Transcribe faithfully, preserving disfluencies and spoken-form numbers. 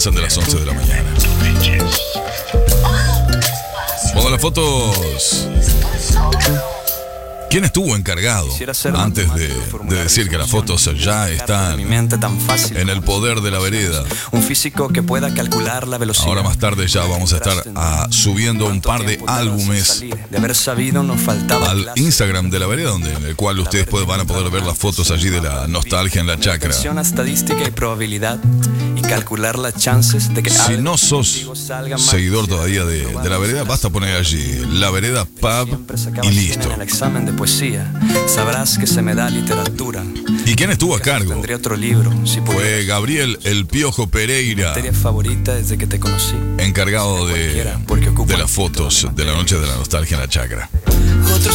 pasan de las once de la mañana. Bueno, las fotos. ¿Quién estuvo encargado antes de, de decir que las fotos ya están en el poder de la vereda? Un físico que pueda calcular la velocidad. Ahora más tarde ya vamos a estar a, subiendo un par de álbumes de haber sabido nos faltaba al Instagram de la vereda, donde en el cual ustedes pueden, van a poder ver las fotos allí de la nostalgia en la chacra. Estadística y probabilidad y calcular las chances de que si no sos seguidor todavía de, de la vereda, basta poner allí la vereda pub y listo. En el examen de poesía sabrás que se me da literatura. ¿Y quién estuvo a cargo? Tendría otro libro si fue Gabriel El Piojo Pereira, mi materia favorita desde que te conocí, encargado de, de las fotos de la noche de la nostalgia en la chacra.